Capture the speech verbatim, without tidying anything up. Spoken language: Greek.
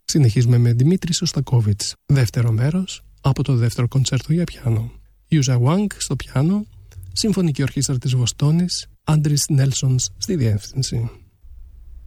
Συνεχίζουμε με Δημήτρη Σωστακόβιτς, δεύτερο μέρος από το δεύτερο κοντσέρτο για πιάνο. Ιούζα Βουάνγκ στο πιάνο, Συμφωνική Ορχήστρα της Βοστόνης, Άντρις Νέλσονς στη διεύθυνση.